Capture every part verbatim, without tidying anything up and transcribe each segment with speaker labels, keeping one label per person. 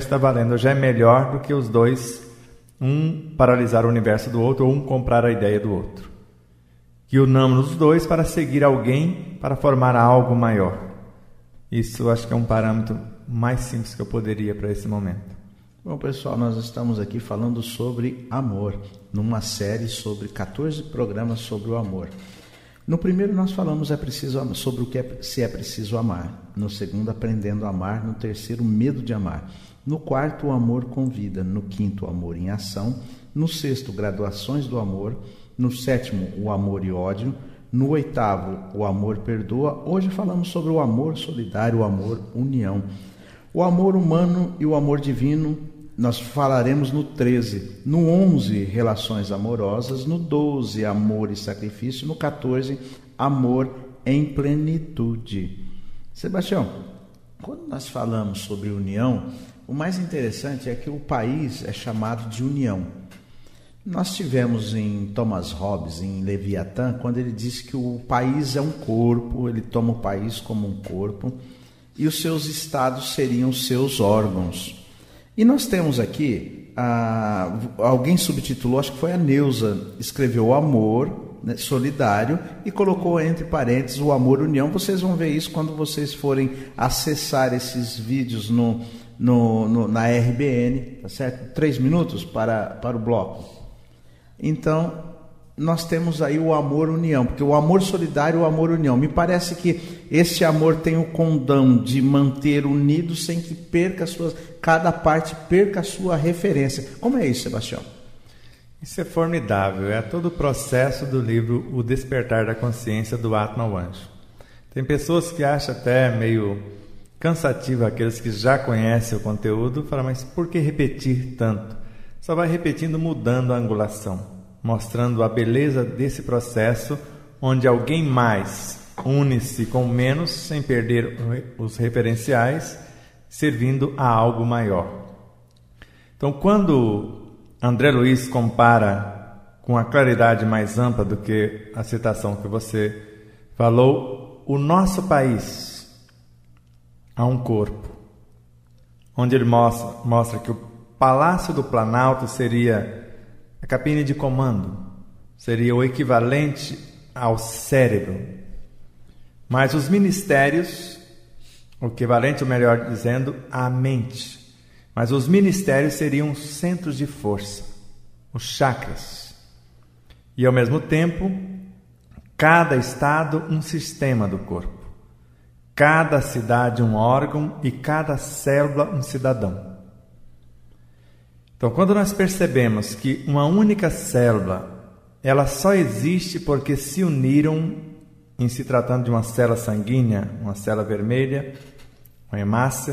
Speaker 1: está valendo. Já é melhor do que os dois, um paralisar o universo do outro ou um comprar a ideia do outro. Que unamos os dois para seguir alguém, para formar algo maior. Isso eu acho que é um parâmetro mais simples que eu poderia para esse momento.
Speaker 2: Bom, pessoal, nós estamos aqui falando sobre amor, numa série sobre quatorze programas sobre o amor. No primeiro nós falamos é preciso, sobre o que é, se é preciso amar. No segundo, aprendendo a amar. No terceiro, medo de amar. No quarto, o amor convida. No quinto, o amor em ação. No sexto, graduações do amor. No sétimo, o amor e ódio. No oitavo, o amor perdoa. Hoje falamos sobre o amor solidário, o amor união. O amor humano e o amor divino nós falaremos no treze. No onze, relações amorosas. No doze, amor e sacrifício. No quatorze, amor em plenitude. Sebastião, quando nós falamos sobre união, o mais interessante é que o país é chamado de união. Nós tivemos em Thomas Hobbes, em Leviatã, quando ele disse que o país é um corpo, ele toma o país como um corpo, e os seus estados seriam os seus órgãos. E nós temos aqui, ah, alguém subtitulou, acho que foi a Neuza, escreveu o amor, né, solidário, e colocou entre parênteses o amor união. Vocês vão ver isso quando vocês forem acessar esses vídeos no, no, no, na R B N, tá certo? Três minutos para, para o bloco. Então, nós temos aí o amor união, porque o amor solidário e o amor união. Me parece que esse amor tem o condão de manter unido sem que perca as suas, cada parte perca a sua referência. Como é isso, Sebastião?
Speaker 1: Isso é formidável. É todo o processo do livro O Despertar da Consciência, do Atma ao Anjo. Tem pessoas que acham até meio cansativo, aqueles que já conhecem o conteúdo, falam, mas por que repetir tanto? Só vai repetindo, mudando a angulação, mostrando a beleza desse processo, onde alguém mais une-se com menos, sem perder os referenciais, servindo a algo maior. Então, quando André Luiz compara com a claridade mais ampla do que a citação que você falou, o nosso país a um corpo, onde ele mostra, mostra que o Palácio do Planalto seria a cabine de comando, seria o equivalente ao cérebro. Mas os ministérios, o equivalente, ou melhor dizendo, à mente. Mas os ministérios seriam centros de força, os chakras. E ao mesmo tempo, cada estado um sistema do corpo. Cada cidade um órgão e cada célula um cidadão. Então, quando nós percebemos que uma única célula, ela só existe porque se uniram, em se tratando de uma célula sanguínea, uma célula vermelha, uma hemácia,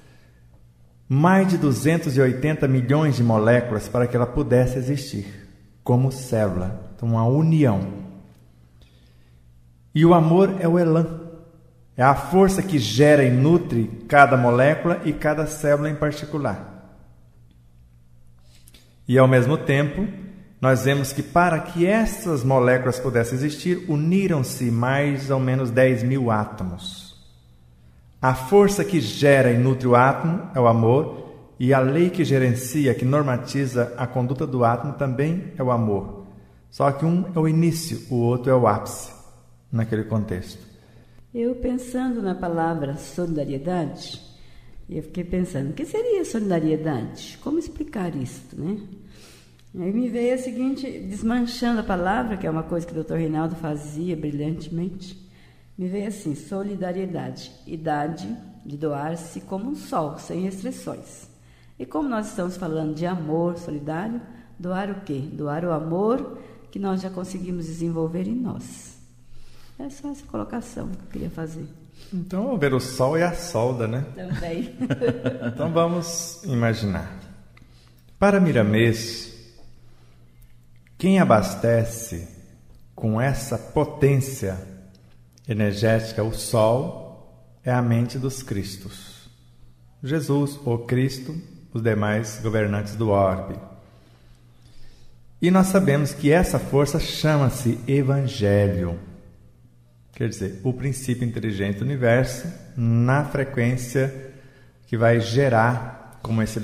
Speaker 1: mais de duzentos e oitenta milhões de moléculas para que ela pudesse existir como célula. Então, uma união. E o amor é o elan, é a força que gera e nutre cada molécula e cada célula em particular. E, ao mesmo tempo, nós vemos que para que essas moléculas pudessem existir, uniram-se mais ou menos dez mil átomos. A força que gera e nutre o átomo é o amor, e a lei que gerencia, que normatiza a conduta do átomo também é o amor. Só que um é o início, o outro é o ápice, naquele contexto.
Speaker 3: Eu, pensando na palavra solidariedade, eu fiquei pensando, o que seria solidariedade? Como explicar isso, né? Aí me veio a seguinte, desmanchando a palavra, que é uma coisa que o doutor Reinaldo fazia brilhantemente, me veio assim, solidariedade, idade de doar-se como um sol, sem restrições. E como nós estamos falando de amor solidário, doar o quê? Doar o amor que nós já conseguimos desenvolver em nós. É só essa colocação que eu queria fazer.
Speaker 1: Então, vamos ver o sol e a solda, né?
Speaker 3: Também.
Speaker 1: Então, vamos imaginar. Para Miramês, quem abastece com essa potência energética o sol é a mente dos Cristos. Jesus, o Cristo, os demais governantes do orbe. E nós sabemos que essa força chama-se Evangelho. Quer dizer, o princípio inteligente do universo na frequência que vai gerar como esse